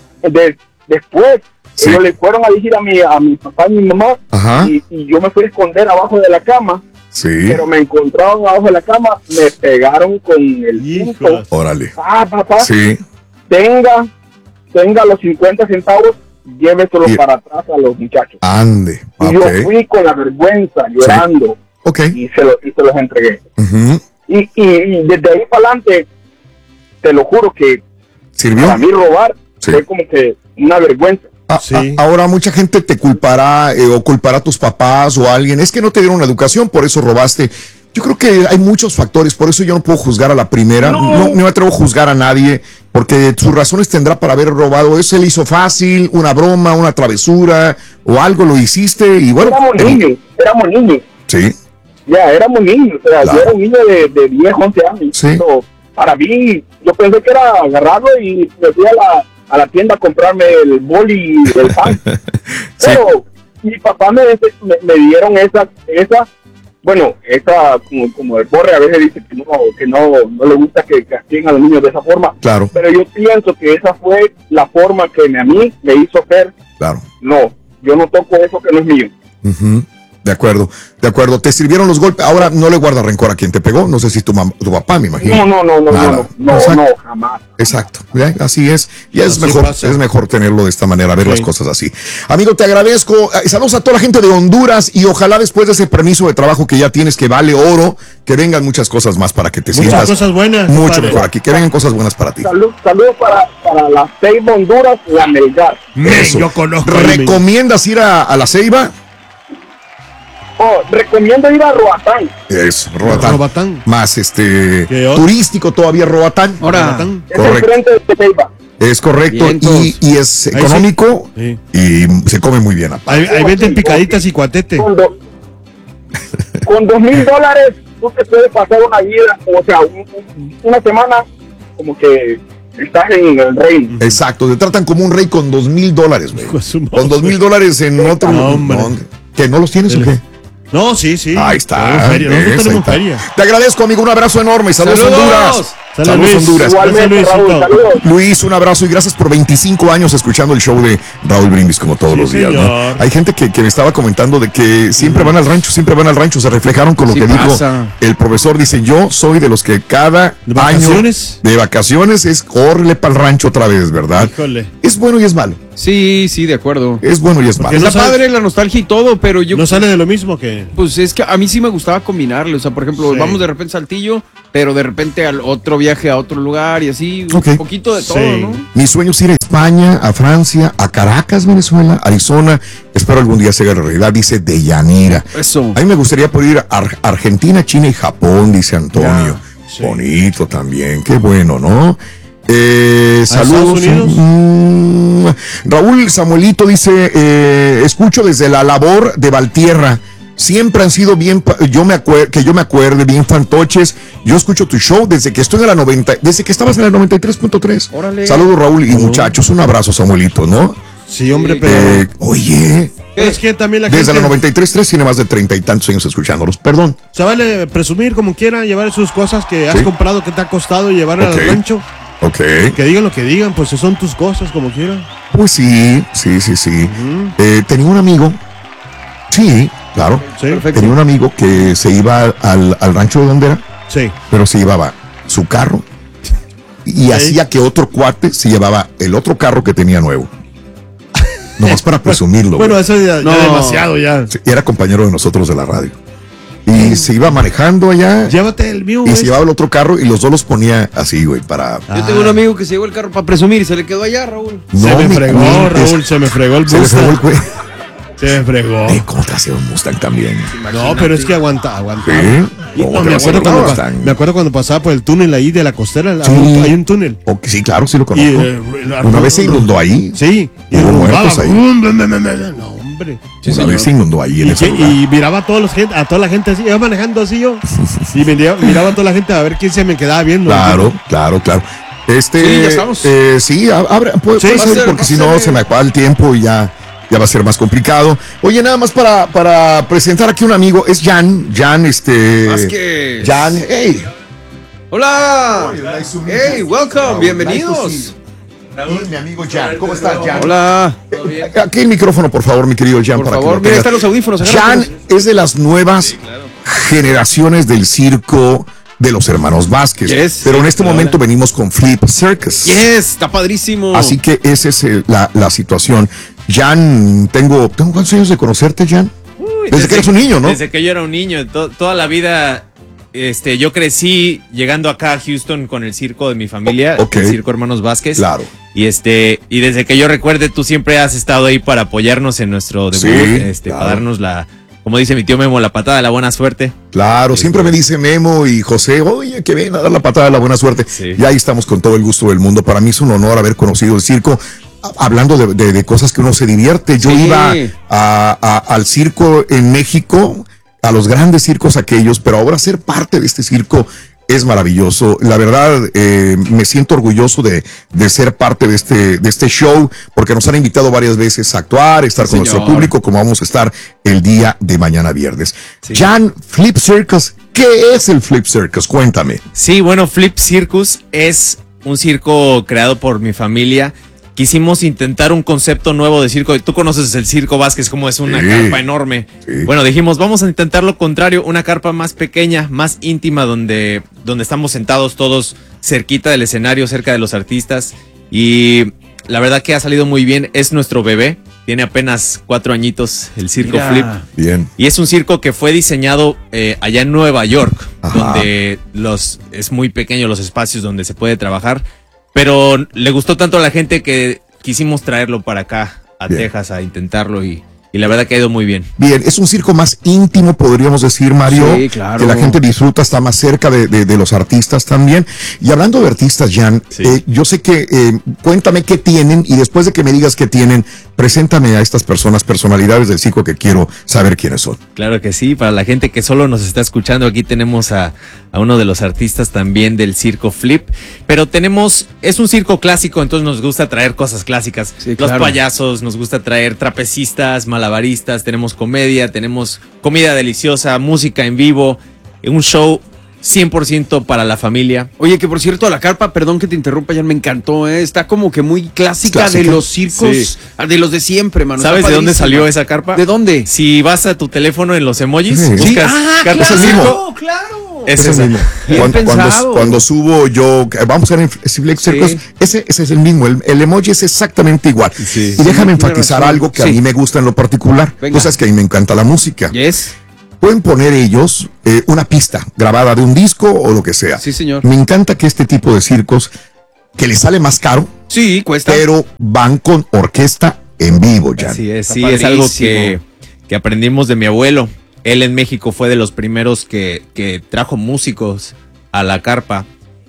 De, después, Sí. ellos le fueron a decir a mi, a mi papá y mi mamá Ajá. y, y yo me fui a esconder abajo de la cama, Sí. pero me encontraron abajo de la cama, me pegaron con el cinto. Híjole. Órale. Ah, papá, Sí. tenga, tenga los cincuenta centavos, lléveselo Y- para atrás a los muchachos. Ande. Y yo Ok. fui con la vergüenza, llorando, Ok. y, se lo, y se los entregué. Ujú. Y, y, y desde ahí para adelante, te lo juro que ¿Sirvió? para mí robar Sí. fue como que una vergüenza. A- Sí. a- ahora mucha gente te culpará eh, o culpará a tus papás o a alguien. Es que no te dieron una educación, por eso robaste. Yo creo que hay muchos factores, por eso yo no puedo juzgar a la primera. No, no me atrevo a juzgar a nadie, porque sus razones tendrá para haber robado. Eso se le hizo fácil, una broma, una travesura o algo lo hiciste y bueno. Éramos eh, niños, éramos niños. Sí, Ya, éramos niños. O sea, Claro. yo era un niño de, de diez, once años. Sí. Pero para mí, yo pensé que era agarrarlo y me fui a la, a la tienda a comprarme el boli y el pan. Pero mi papá me, me, me dieron esa, esa, bueno, esa, como, como el Borre a veces dice que no, que no, no le gusta que castiguen a los niños de esa forma. claro, Pero yo pienso que esa fue la forma que me- a mí me hizo ser, claro. no, yo no toco eso que no es mío. Ujú. De acuerdo, de acuerdo. ¿Te sirvieron los golpes? Ahora no le guardas rencor a quien te pegó. No sé si tu, mam- tu papá, me imagino. No, no, no, no, Nada. no, no, no, Exacto. no, jamás. Exacto, ¿ya? Así es. Y es Así mejor, pasa. es mejor tenerlo de esta manera, ver Sí. las cosas así. Amigo, te agradezco. Eh, Saludos a toda la gente de Honduras y ojalá después de ese permiso de trabajo que ya tienes, que vale oro, que vengan muchas cosas más para que te Muchas sientas cosas buenas. mucho compadre. mejor aquí. Que vengan cosas buenas para ti. Salud, saludos para, para la Ceiba Honduras, la Melgar. Eso. Yo conozco a Melgar. ¿Recomiendas ir a, a la Ceiba? Oh, recomiendo ir a Roatán. Es Roatán. Roatán. Más este ¿Qué otro? turístico todavía Roatán. Ahora, Roatán. Es Correcto. enfrente de Ceiba. Es correcto. Vientos. Y, y es Ahí sí. económico Sí. y se come muy bien. Ahí, ahí venden picaditas y cuatete. Con, do- con dos mil dólares, tú te puedes pasar una vida, o sea, un- un- una semana, como que estás en el reino. Exacto, te tratan como un rey con dos mil dólares, güey. Hijo de su madre. Con dos mil dólares en otro. No, hombre. no, ¿Que no los tienes o qué? No, sí, sí. Ahí está. Tenemos feria. ¿ves? Nosotros Ahí tenemos está. feria. Te agradezco, amigo. Un abrazo enorme. Saludos, ¡Saludos! Honduras. Sale, Saludos, Luis. Honduras. Igualmente, Gracias, Raúl, Luisito. saludos. Luis, un abrazo y gracias por veinticinco años escuchando el show de Raúl Brindis como todos Sí, los días. ¿no? señor. Hay gente que, que me estaba comentando de que siempre van al rancho, siempre van al rancho. Se reflejaron con lo Sí que pasa. dijo el profesor. Dice, yo soy de los que cada ¿De año vacaciones? de vacaciones es córrele para el rancho otra vez, ¿verdad? Híjole. Es bueno y es malo. sí, sí, de acuerdo. Es bueno y es Porque malo. Está no sabe- padre la nostalgia y todo, pero yo, No sale de lo mismo que. pues es que a mí sí me gustaba combinarle. O sea, por ejemplo, Sí. vamos de repente a Saltillo, pero de repente al otro viaje a otro lugar y así, Ok. un poquito de todo, Sí. ¿no? Mi sueño es ir a España, a Francia, a Caracas, Venezuela, Arizona. Espero algún día se haga realidad, dice Deyanira. Eso. A mí me gustaría poder ir a Ar- Argentina, China y Japón, dice Antonio. sí. Bonito también, qué bueno, ¿no? Eh, saludos. Estados Unidos? Mm, Raúl Samuelito dice, eh, escucho desde la labor de Valtierra. Siempre han sido bien, pa- yo me acuer- que yo me acuerde, bien fantoches. Yo escucho tu show desde que estoy en la noventa, desde que estabas en la noventa y tres punto tres. Órale. Saludos, Raúl, y muchachos, un abrazo, Samuelito, ¿no? Sí, hombre, Sí. pero... Eh, oye, pero es que también la desde gente... la noventa y tres punto tres tiene más de treinta y tantos años escuchándolos. Perdón. Se vale presumir como quiera, llevar sus cosas que has Sí. comprado, que te ha costado y llevarlas Ok. al rancho. Ok. Que digan lo que digan, pues son tus cosas como quiera. Pues sí, sí, sí, sí. Eh, tenía un amigo, sí, claro. Sí, Tenía un amigo que se iba al, al rancho de donde era, sí. pero se llevaba su carro y hacía que otro cuate se llevaba el otro carro que tenía nuevo. Nomás para presumirlo. Bueno, güey. eso ya, ya No. demasiado ya. Sí, era compañero de nosotros de la radio. Y se iba manejando allá Llévate el mío, y güey. se llevaba el otro carro y los dos los ponía así, güey, para... Yo tengo un amigo que se llevó el carro para presumir y se le quedó allá, Raúl. Se No me me fregó, cuentes. Raúl, se me fregó el Se le fregó el Mustang. güey. Se me fregó. Eh, ¿Cómo te hace un Mustang también? No, pero es que aguanta, aguanta. ¿Sí? Y ¿Cómo no, te me, hace acuerdo un cuando, pa- Mustang? me acuerdo cuando pasaba por el túnel ahí de la costera. Sí. Hay, un, hay un túnel. Ok, sí, claro, sí lo Y, conozco. eh, Una vez se inundó ahí. Sí, y Hubo rumbaba. muertos ahí. Bum, bum, bum, bum, bum. No, hombre. Una vez se inundó ahí en Y, ese que- lugar. y miraba a, todos los gente, a toda la gente así, iba manejando así yo. Y miraba, miraba a toda la gente a ver quién se me quedaba viendo. Claro, claro, claro. Este, Sí, ya estamos. eh, sí, a- abre, puede, Sí, puede va a ser, ser, porque va a si no ser. se me acaba el tiempo y ya, ya va a ser más complicado. Oye, nada más para, para presentar aquí un amigo, es Jan, Jan, este... Vázquez. Jan, hey. Hola. nice to meet Hey, you. welcome. Raúl, Bienvenidos. nice to mi amigo Jan, ¿cómo estás, Jan? Hola. Aquí el micrófono, por favor, mi querido Jan. Por para que favor, lo mira, tengas. están los audífonos. Jan agárralos. es de las nuevas generaciones del circo de los hermanos Vázquez. Yes. Pero en este momento venimos con Flip Circus. Yes, está padrísimo. Así que esa es eh, la, la situación. Jan, tengo, tengo ¿cuántos años de conocerte, Jan? Uy, desde, que eres un niño, ¿no? Desde que yo era un niño, to- toda la vida, este, yo crecí llegando acá a Houston con el circo de mi familia, Ok. el circo Hermanos Vázquez. Claro. Y este, y desde que yo recuerde, tú siempre has estado ahí para apoyarnos en nuestro debut, Sí, este, claro. para darnos la, como dice mi tío Memo, la patada de la buena suerte. Claro, siempre me dice Memo y José, oye, que ven a dar la patada de la buena suerte. Sí. Y ahí estamos con todo el gusto del mundo. Para mí es un honor haber conocido el circo. A- Hablando de, de- de cosas que uno se divierte, yo Sí. iba a- a- al circo en México, a los grandes circos aquellos, pero ahora ser parte de este circo es maravilloso. La verdad, eh, me siento orgulloso de, de ser parte de este, de este show, porque nos han invitado varias veces a actuar, estar con Señor. nuestro público, como vamos a estar el día de mañana viernes. Jan, Flip Circus, ¿qué es el Flip Circus? Cuéntame. Sí, bueno, Flip Circus es un circo creado por mi familia. Quisimos intentar un concepto nuevo de circo. Tú conoces el Circo Vázquez, como es una Sí. carpa enorme. Sí. Bueno, dijimos, vamos a intentar lo contrario, una carpa más pequeña, más íntima, donde, donde estamos sentados todos cerquita del escenario, cerca de los artistas. Y la verdad que ha salido muy bien. Es nuestro bebé. Tiene apenas cuatro añitos, el Circo Mira. Flip. Bien. Y es un circo que fue diseñado eh, allá en Nueva York, Ajá. donde los, es muy pequeño los espacios donde se puede trabajar. Pero le gustó tanto a la gente que quisimos traerlo para acá, a Bien. Texas, a intentarlo. Y, y la verdad que ha ido muy bien. Bien, es un circo más íntimo, podríamos decir, Mario. Sí, claro. Que la gente disfruta, está más cerca de, de- de los artistas también. Y hablando de artistas, Jan, Sí. eh, yo sé que, eh, cuéntame qué tienen y después de que me digas qué tienen, preséntame a estas personas, personalidades del circo que quiero saber quiénes son. Claro que sí, para la gente que solo nos está escuchando, aquí tenemos a, a uno de los artistas también del circo Flip, pero tenemos, es un circo clásico, entonces nos gusta traer cosas clásicas, Sí, los claro. payasos, nos gusta traer trapecistas, malabaristas, tenemos comedia, tenemos comida deliciosa, música en vivo, un show cien por ciento para la familia. Oye, que por cierto, la carpa, perdón que te interrumpa, ya me encantó, ¿eh? Está como que muy clásica, Clásica. de los circos, Sí. de los de siempre, mano. ¿Sabes Está de dónde padrísima. salió esa carpa? ¿De dónde? Si vas a tu teléfono en los emojis, Sí. buscas Sí, ah, carpa Es el circo, mismo. claro. es Es el esa. mismo. Bien Cuando, cuando, pensado. cuando subo yo, eh, vamos a ver en Flip Circus, Sí. ese, ese es el mismo, el, el emoji es exactamente igual. Sí. Y déjame tiene enfatizar razón. algo que a Sí. mí me gusta en lo particular. Venga. Tú sabes que a mí me encanta la música. Yes. pueden poner ellos eh, una pista grabada de un disco o lo que sea. Sí, señor. Me encanta que este tipo de circos, que les sale más caro, sí, cuesta, pero van con orquesta en vivo, ya. Así es, sí, es algo que, que aprendimos de mi abuelo. Él en México fue de los primeros que, que trajo músicos a la carpa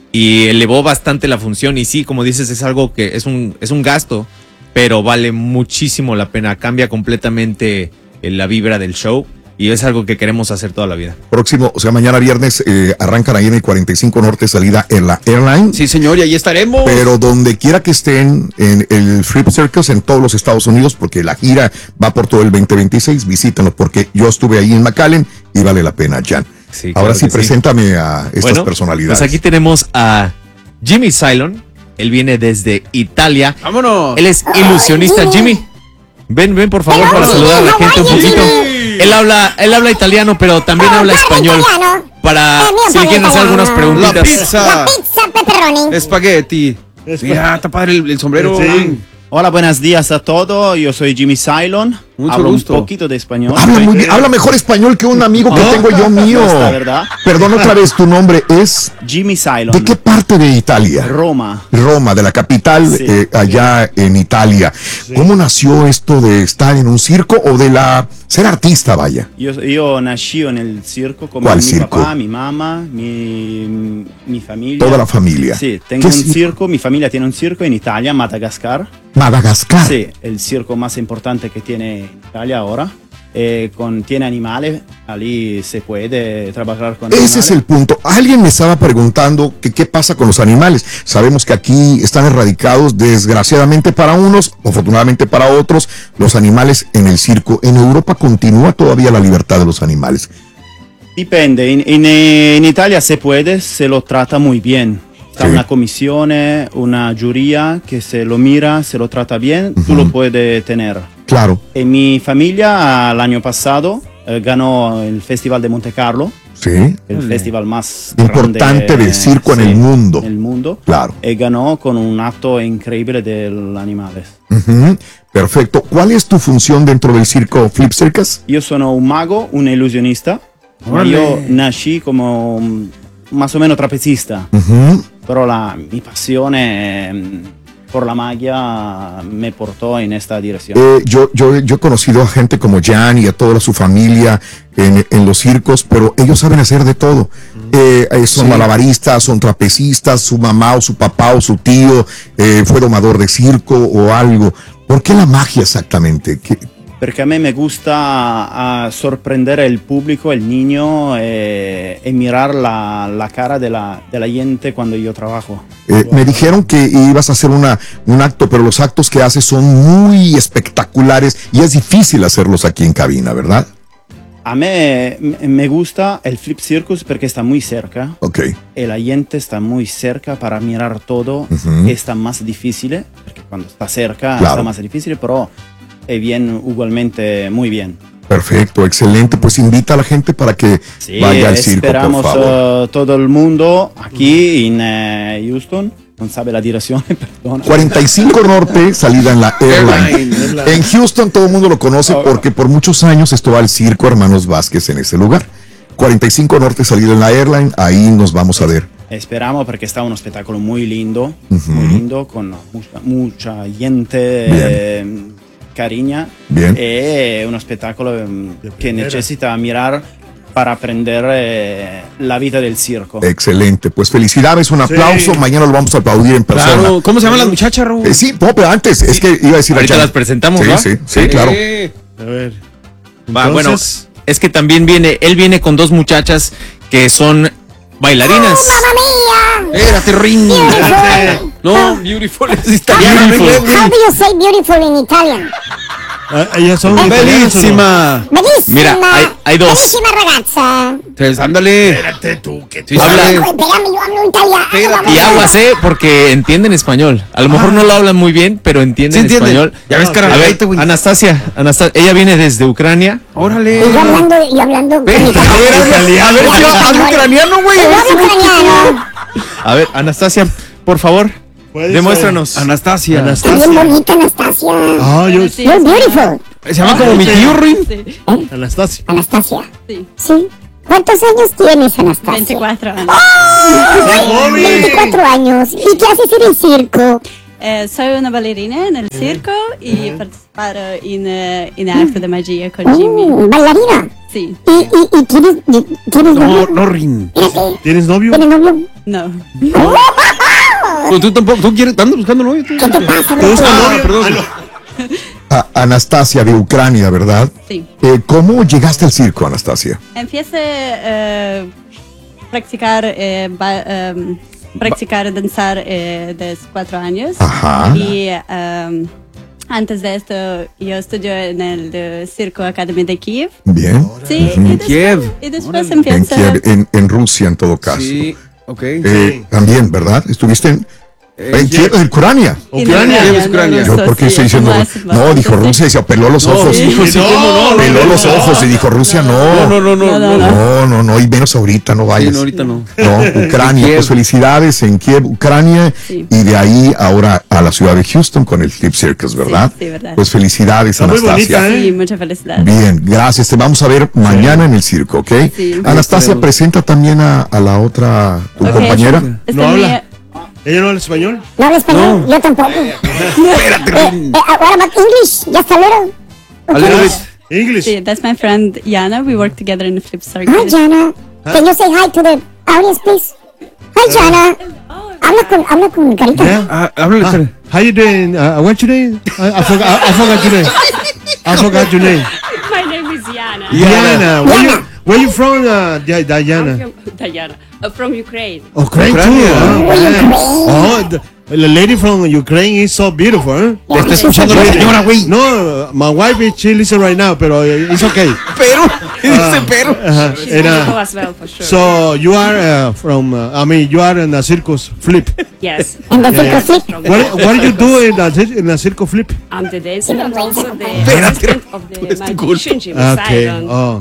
y elevó bastante la función. Y sí, como dices, es algo que es un, es un gasto, pero vale muchísimo la pena. Cambia completamente la vibra del show. Y es algo que queremos hacer toda la vida. Próximo, o sea, mañana viernes eh, arrancan ahí en el cuarenta y cinco Norte, salida en la Airline. Sí, señor, y ahí estaremos. Pero donde quiera que estén en el Flip Circus en todos los Estados Unidos, porque la gira va por todo el veinte veintiséis, visítenlo, porque yo estuve ahí en McAllen y vale la pena, Jan. Sí, Ahora claro sí, que preséntame sí. a estas bueno, personalidades. Pues aquí tenemos a Jimmy Cylon. Él viene desde Italia. ¡Vámonos! Él es ilusionista. Jimmy, ven, ven por favor para saludar a la gente un poquito. Él habla, él habla italiano, pero también habla español. Para si le quieren hacer algunas preguntitas. La pizza. La pizza pepperoni. Espagueti. Mira, está padre el, el sombrero. Sí. Hola, buenos días a todos. Yo soy Jimmy Cylon. Mucho Hablo gusto. un poquito de español. Habla muy bien, habla mejor español que un amigo que Oh, tengo yo mío. ¿está verdad? Perdón, otra vez, tu nombre es... Jimmy Cylon. ¿De qué parte de Italia? Roma. Roma, de la capital, Sí. eh, allá en Italia. ¿Cómo nació esto de estar en un circo o de la ser artista, vaya? Yo, yo nací en el circo con ¿Cuál mi circo? papá, mi mamá, mi, mi familia. Toda la familia. Sí, tengo ¿Qué un circo? circo? Mi familia tiene un circo en Italia, Madagascar. Madagascar. Sí, el circo más importante que tiene Italia ahora. Eh, con, tiene animales, allí se puede trabajar con Ese animales. es el punto. Alguien me estaba preguntando que qué pasa con los animales. Sabemos que aquí están erradicados, desgraciadamente para unos, afortunadamente para otros, los animales en el circo. En Europa continúa todavía la libertad de los animales. Depende, en, en, en Italia se puede, se lo trata muy bien. Está Sí. una comisión, una juría que se lo mira, se lo trata bien, tú lo puedes tener. Claro. En mi familia, el año pasado, eh, ganó el Festival de Monte Carlo, Sí. el festival más Importante grande, de circo en sí, el mundo. en el mundo. Claro. Y ganó con un acto increíble de los animales. Ujú. Perfecto. ¿Cuál es tu función dentro del circo Flip Circus? Yo soy un mago, un ilusionista. Órale. Yo nací como um, más o menos trapecista. Ujú. Pero la, mi pasión eh, por la magia me portó en esta dirección. Eh, yo, yo, yo he conocido a gente como Jan y a toda su familia en, en los circos, pero ellos saben hacer de todo. Eh, eh, son Sí. malabaristas, son trapecistas, su mamá o su papá o su tío eh, fue domador de circo o algo. ¿Por qué la magia exactamente? ¿Qué- Porque a mí me gusta ah, sorprender al público, el niño, eh, y mirar la, la cara de la, de la gente cuando yo trabajo. Eh, me dijeron que ibas a hacer una, un acto, pero los actos que haces son muy espectaculares y es difícil hacerlos aquí en cabina, ¿verdad? A mí me- me gusta el Flip Circus porque está muy cerca. Ok. Y la gente está muy cerca para mirar todo. Ujú. Está más difícil, porque cuando está cerca Claro. está más difícil, pero es bien, igualmente muy bien. Perfecto, excelente. Pues invita a la gente para que Sí, vaya al circo, por esperamos favor. eh, todo el mundo aquí en eh, Houston. No sabe la dirección, perdón. cuarenta y cinco Norte, salida en la Airline. Airline. En Houston todo el mundo lo conoce porque por muchos años estuvo al Circo Hermanos Vázquez en ese lugar. cuarenta y cinco Norte, salida en la Airline, ahí nos vamos a ver. Esperamos porque está un espectáculo muy lindo, Ujú. muy lindo, con mucha, mucha gente, eh, cariña. Bien. Es un espectáculo eh, que necesita mirar para aprender eh, la vida del circo. Excelente, pues felicidades, un Sí. aplauso. Mañana lo vamos a aplaudir en persona. Claro. ¿Cómo se llaman las muchachas, Raúl? Eh, sí, no, pero antes, es que iba a decir. a Ahorita Jan. las presentamos, sí, ¿va? Sí, sí, claro. A ver. Va, bueno, Entonces- es que también viene, él viene con dos muchachas que son bailarinas. Espérate, Ring. Beautiful. No, beautiful es italiano. Beautiful. How do you say beautiful in Italian? Ah, ellas son Bellísima. Bellissima. Mira, hay, hay dos. Bellissima ragazza. Pues, ándale. Espérate tú, que Sí, Habla- sí. Espérame, yo hablo italiano. Y aguas, eh, porque entienden español. A lo mejor no lo hablan muy bien, pero entienden Sí entienden. español. Ya ves, A cargadito, ver, güey. Anastasia, Anastasia, ella viene desde Ucrania. Órale. Y yo hablando, y hablando con Ven, italiano. a ver, a ver, a ver, Y hablo habla español. ucraniano, güey. Y yo hablo ucraniano. A ver, Anastasia, por favor, Puedes, demuéstranos. Anastasia. Está bien bonita, Anastasia. Ah, yo You're beautiful. Se llama como mi tío, Rin. ¿Eh? Anastasia. Anastasia. Sí. Sí. ¿Cuántos años tienes, Anastasia? veinticuatro años. ¡Oh! veinticuatro años. ¿Y qué haces en el circo? Eh, soy una bailarina en el circo y participar en, uh, en arte de magia con Jimmy. Uh, ¿Bailarina? Sí. ¿Y, y, y tienes, tienes No, novio? no, Rin. Espérate. ¿Tienes novio? ¿Tienes novio? No. Pero tú tampoco, tú quieres, andas buscando novio. ¿Tú? ¿Qué te pasa, ¿Te gusta loco? novio? Perdón. A- Anastasia de Ucrania, ¿verdad? Sí. Eh, ¿Cómo llegaste al circo, Anastasia? Empecé a practicar, eh, ba- um, practicar danzar eh, desde cuatro años. Ajá. Y um, antes de esto yo estudié en el de Circo Academy de Kiev. Bien. Sí, Ujú. y después, Kiev. y después En, empecé... Kiev, en, en Rusia, en todo caso. Sí, ok. Eh, También, ¿verdad? ¿Estuviste en, en Kiev, en Ucrania? Ucrania. En Kiev, Ucrania. Yo, ¿por qué estoy diciendo? No, dijo Rusia y se peló los ojos. sí, dijo, sí, ¿cómo no? Peló los ojos y dijo Rusia, no. No, no, no, no. No, no, No, no, no, y menos ahorita, no Sí, vayas. no, ahorita no. No, Ucrania, Kiev. pues felicidades en Kiev, Ucrania, Sí. y de ahí ahora a la ciudad de Houston con el Flip Circus, ¿verdad? Sí, sí, verdad. Pues felicidades, Está muy Anastasia. bonita, ¿eh? Sí, mucha felicidad. Bien, gracias. Te vamos a ver mañana en el circo, ¿ok? Sí. Anastasia, Esperemos. presenta también a, a la otra, tu Ok. compañera. Este No mi- habla. ¿Ella no habla español? ¿No habla español? Yo tampoco. Espérate, Eh, Rin. eh, what about English? Just a little. A little bit. English. Sí, that's my friend Yana. We work together in the Flip Hi, Circus. Jana. Can you say hi to the audience, please? Hi, Jana. Habla con, habla con Carita. Yeah. Ah, háblale, Ah, espera. how you doing? Uh, what's your name? I, I, forgot, I, I forgot your name. I forgot your name. My name is Yana. Diana. Where you, where you from, uh, Di- Diana? I'm from, Diana. Uh, from Ukraine. Ukraine too. Ucrania. huh? Oh, the, the lady from Ukraine is so beautiful, huh? Te está escuchando la señora, güey. No, my wife is she listen right now, pero it's okay. Pero, dice pero. Uh, She's and, beautiful uh, as well, for sure. so you are uh, from, uh, I mean, you are in a circus flip. yes. En the Yeah, circus From flip. the What, what do you do in a, cir- in a circus flip? I'm the dancer and also the Espérate. assistant of the Este magician, Jimmy Okay. Sidon. Oh.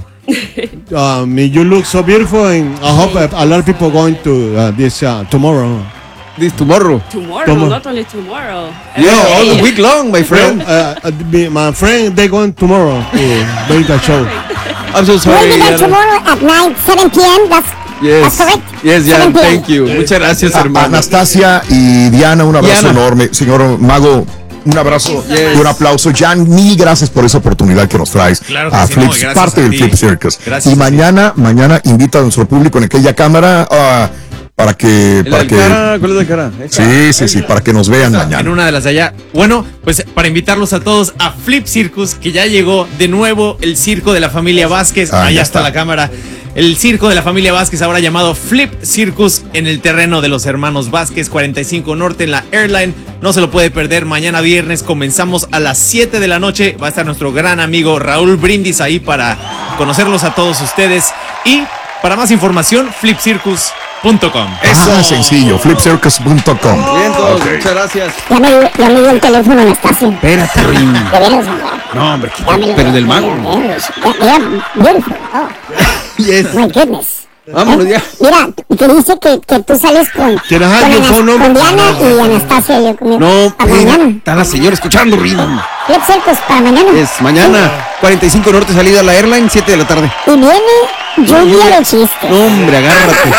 um, you look so beautiful, and I hope uh, a lot of people going to uh, this uh, tomorrow. This tomorrow. Tomorrow, Tomo- not only tomorrow. Yeah, all the Every week long, my friend. Uh, uh, me- my friend, they going tomorrow to make the show. I'm so We'll sorry. be there Yana. tomorrow at nine, seven p m That's, that's Yes. correct. Yes, Jan, seven p m thank you. Muchas gracias, A- hermano. Anastasia y Diana, un abrazo Diana. enorme. Señor Mago, un abrazo Yes. y un aplauso. Jan, mil gracias por esa oportunidad que nos traes Claro que a sí, Flip, no, y gracias parte a del ti. Flip Circus. Gracias y a ti. mañana, mañana invita a nuestro público en aquella cámara ah, para que, ¿La para del que, cara? ¿Cuál es la cara? Esa. sí, sí, sí, para que nos vean En mañana. una de las de allá. Bueno, pues para invitarlos a todos a Flip Circus, que ya llegó de nuevo el circo de la familia Vázquez. Ah, Allá ya está está. la cámara. El circo de la familia Vázquez, ahora llamado Flip Circus, en el terreno de los hermanos Vázquez, cuarenta y cinco Norte, en la Airline. No se lo puede perder. Mañana viernes comenzamos a las siete de la noche. Va a estar nuestro gran amigo Raúl Brindis ahí para conocerlos a todos ustedes. Y para más información, flip circus punto com. Eso es sencillo, flip circus punto com. Bien, todos. Ok. Muchas gracias. Ya me, dio- ya me dio el teléfono, Anastasia. Espérate, Rin. De veras, ¿verdad? No, hombre. Ya me lo- Pero del mago. Yeah, yeah, beautiful. Oh, Yes. my goodness. Vámonos ya. Mira, que dice que, que tú sales con, con, ¿Quieres dar your Anas- phone number? con Diana y Anastasia. Yo, con- No, para espera. mañana. Está la señora escuchando, Rin. Flip Circus para mañana. Es mañana, cuarenta y cinco Norte, salida a la Airline, siete de la tarde. Y viene lluvia de chistes. No, hombre, agárrate.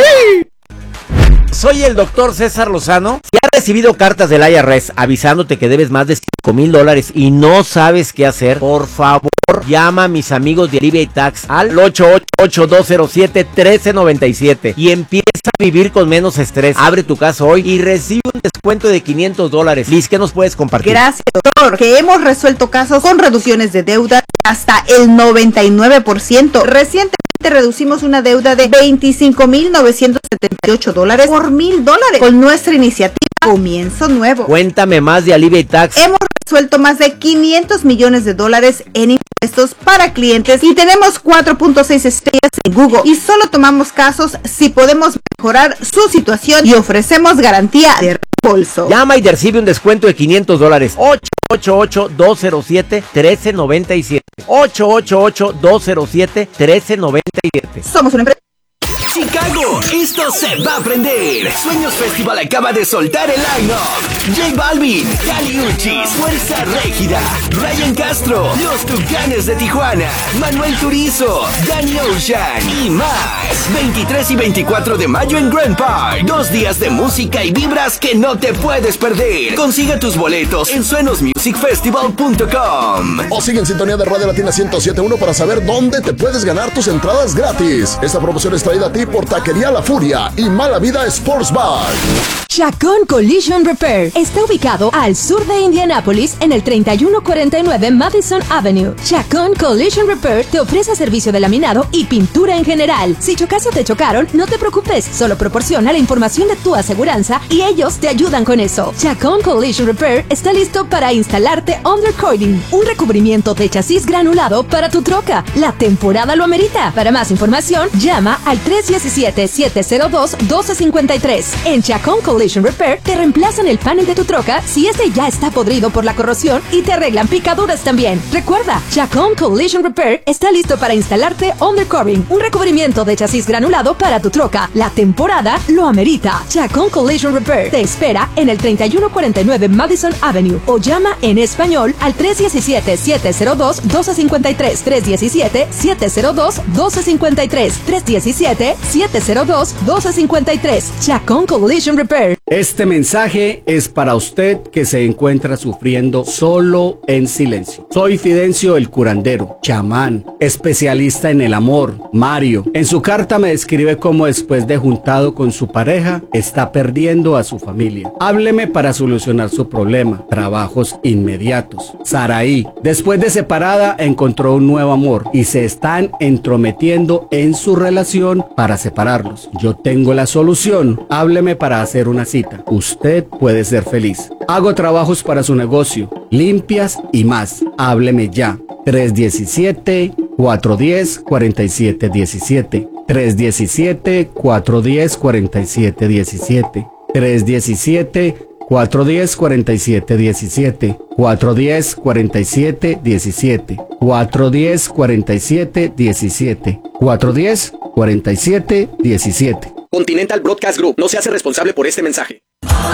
Soy el doctor César Lozano. Si has recibido cartas del I R S avisándote que debes más de cinco mil dólares y no sabes qué hacer, por favor, llama a mis amigos de Alivia Tax al ocho ocho ocho, dos cero siete, uno tres nueve siete y empieza a vivir con menos estrés. Abre tu caso hoy y recibe un descuento de quinientos dólares. Liz, ¿qué nos puedes compartir? Gracias, doctor, que hemos resuelto casos con reducciones de deuda hasta el noventa y nueve por ciento. Recientemente reducimos una deuda de veinticinco mil novecientos setenta y ocho dólares por mil dólares con nuestra iniciativa Comienzo Nuevo. Cuéntame más de Alivia Tax. Hemos resuelto más de quinientos millones de dólares en impuestos para clientes y tenemos cuatro punto seis estrellas en Google y solo tomamos casos si podemos mejorar su situación y ofrecemos garantía de reembolso. Llama y recibe un descuento de quinientos dólares. ocho ocho ocho, dos cero siete, uno tres nueve siete. ocho ocho ocho, dos cero siete, uno tres nueve siete. Somos una empresa. Chicago, esto se va a prender. Sueños Festival acaba de soltar el line-up. J Balvin, Kali Uchis, Fuerza Régida, Ryan Castro, Los Tucanes de Tijuana, Manuel Turizo, Danny Ocean y más. veintitrés y veinticuatro de mayo en Grand Park. Dos días de música y vibras que no te puedes perder. Consigue tus boletos en suenos music festival punto com. O sigue en sintonía de Radio Latina ciento siete punto uno para saber dónde te puedes ganar tus entradas gratis. Esta promoción es traída a ti por Taquería La Furia y Mala Vida Sports Bar. Chacón Collision Repair está ubicado al sur de Indianápolis en el treinta y uno cuarenta y nueve Madison Avenue. Chacón Collision Repair te ofrece servicio de laminado y pintura en general. Si chocas o te chocaron, no te preocupes, solo proporciona la información de tu aseguranza y ellos te ayudan con eso. Chacón Collision Repair está listo para instalarte undercoating, un recubrimiento de chasis granulado para tu troca. La temporada lo amerita. Para más información, llama al tres uno siete, siete cero dos, uno dos cinco tres. En Chacón Collision Repair te reemplazan el panel de tu troca si este ya está podrido por la corrosión y te arreglan picaduras también. Recuerda, Chacón Collision Repair está listo para instalarte undercoating, un recubrimiento de chasis granulado para tu troca. La temporada lo amerita. Chacón Collision Repair te espera en el treinta y uno cuarenta y nueve Madison Avenue o llama en español al tres uno siete, siete cero dos, uno dos cinco tres, tres uno siete, siete cero dos, uno dos cinco tres, tres uno siete, siete cero dos, uno dos cinco tres. Chacón Collision Repair. Este mensaje es para usted que se encuentra sufriendo solo en silencio. Soy Fidencio el curandero, chamán, especialista en el amor, Mario. En su carta me describe cómo después de juntado con su pareja está perdiendo a su familia. Hábleme para solucionar su problema. Trabajos inmediatos. Saraí, después de separada encontró un nuevo amor y se están entrometiendo en su relación para separarlos. Yo tengo la solución. Hábleme para hacer una cita. Usted puede ser feliz. Hago trabajos para su negocio, limpias y más. Hábleme ya. tres uno siete, cuatro uno cero, cuatro siete uno siete. tres uno siete, cuatro uno cero, cuatro siete uno siete. tres uno siete, cuatro uno cero, cuatro siete uno siete. cuatro uno cero, cuatro siete uno siete. cuatro uno cero, cuatro siete uno siete. cuatro uno cero, cuatro siete uno siete. Continental Broadcast Group no se hace responsable por este mensaje.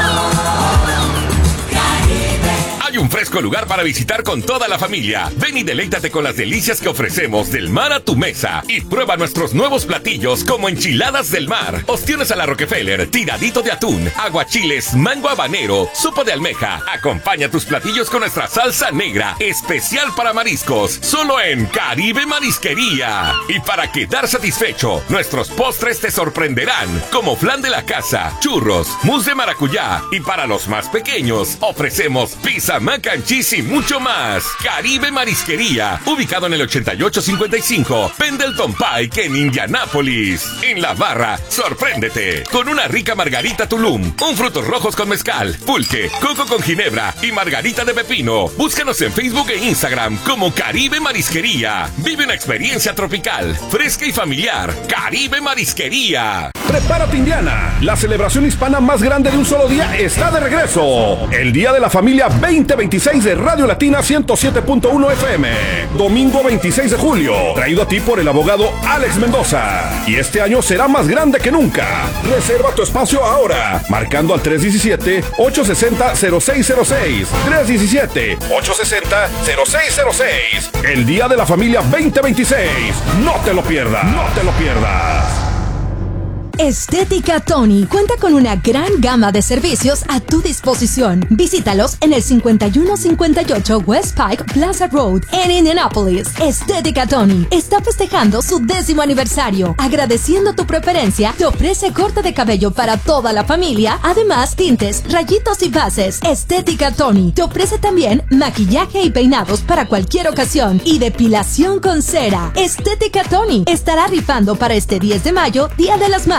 Hay un fresco lugar para visitar con toda la familia. Ven y deleítate con las delicias que ofrecemos del mar a tu mesa. Y prueba nuestros nuevos platillos como enchiladas del mar, ostiones a la Rockefeller, tiradito de atún, aguachiles, mango habanero, sopa de almeja. Acompaña tus platillos con nuestra salsa negra, especial para mariscos, solo en Caribe Marisquería. Y para quedar satisfecho, nuestros postres te sorprenderán, como flan de la casa, churros, mousse de maracuyá. Y para los más pequeños, ofrecemos pizza, mac and cheese y mucho más. Caribe Marisquería, ubicado en el ochenta y ocho cincuenta y cinco Pendleton Pike en Indianápolis. En la barra, sorpréndete con una rica margarita Tulum, un frutos rojos con mezcal, pulque, coco con ginebra y margarita de pepino. Búscanos en Facebook e Instagram como Caribe Marisquería. Vive una experiencia tropical, fresca y familiar. Caribe Marisquería. Prepárate, Indiana. La celebración hispana más grande de un solo día está de regreso. El Día de la Familia veinte veintiséis de Radio Latina ciento siete punto uno F M. Domingo veintiséis de julio. Traído a ti por el abogado Alex Mendoza. Y este año será más grande que nunca. Reserva tu espacio ahora. Marcando al tres uno siete, ocho seis cero, cero seis cero seis. tres uno siete, ocho seis cero, cero seis cero seis. El Día de la Familia veinte veintiséis. No te lo pierdas. No te lo pierdas. Estética Tony cuenta con una gran gama de servicios a tu disposición. Visítalos en el cincuenta y uno cincuenta y ocho West Pike Plaza Road en Indianapolis. Estética Tony está festejando su décimo aniversario. Agradeciendo tu preferencia, te ofrece corte de cabello para toda la familia, además tintes, rayitos y bases. Estética Tony te ofrece también maquillaje y peinados para cualquier ocasión y depilación con cera. Estética Tony estará rifando para este diez de mayo, Día de las Madres,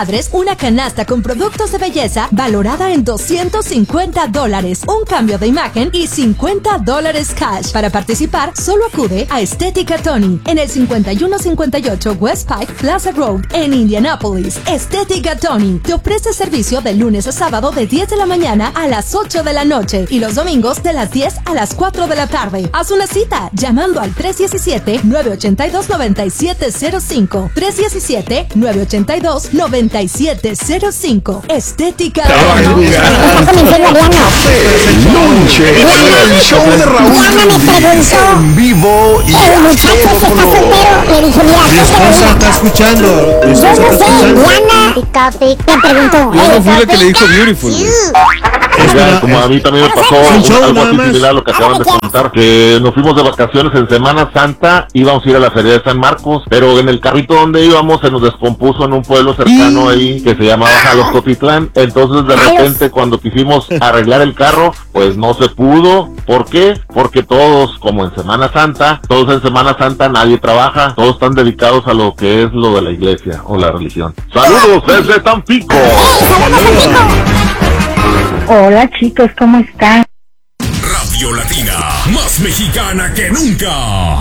abres una canasta con productos de belleza valorada en doscientos cincuenta dólares, un cambio de imagen y cincuenta dólares cash. Para participar, solo acude a Estética Tony en el cincuenta y uno cincuenta y ocho West Pike Plaza Road en Indianapolis. Estética Tony te ofrece servicio de lunes a sábado de diez de la mañana a las ocho de la noche y los domingos de las diez a las cuatro de la tarde. Haz una cita llamando al tres uno siete, nueve ocho dos, nueve siete cero cinco. tres uno siete, nueve ocho dos, nueve siete cero cinco. Estética Tony. El show de Raúl Diana me preguntó, en vivo y el muchacho si está soltero, le dije, mira, Mi yo te esposa voy está a- escuchando. Mi Yo esposa no está sé, escuchando. Diana me preguntó. Yo no "Hey, fui la que le dijo beautiful, güey. Oiga, como a mí también me pasó Es un show algo nada así más. similar a lo que acaban de contar, que nos fuimos de vacaciones en Semana Santa, íbamos a ir a la feria de San Marcos, pero en el carrito donde íbamos se nos descompuso en un pueblo cercano ahí que se llamaba Jaloscotitlán. Entonces de repente cuando quisimos arreglar el carro, pues no se pudo. ¿Por qué? Porque todos, como en Semana Santa, todos en Semana Santa nadie trabaja, todos están dedicados a lo que es lo de la iglesia o la religión. Saludos desde Tampico. Hola chicos, ¿cómo están? Radio Latina, más mexicana que nunca.